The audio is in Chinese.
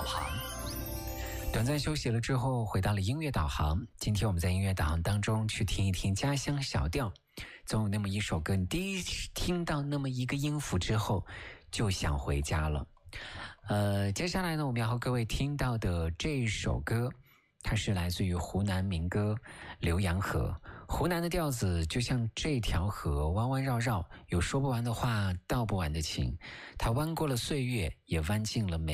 航。短暂休息了之后，回到了音乐导航。今天我们在音乐导航当中去听一听家乡小调。总有那么一首歌，你第一听到那么一个音符之后，就想回家了。接下来呢，我们要和各位听到的这首歌，它是来自于湖南民歌《浏阳河》。湖南的调子就像这条河，弯弯绕绕，有说不完的话，道不完的情。它弯过了岁月，也弯进了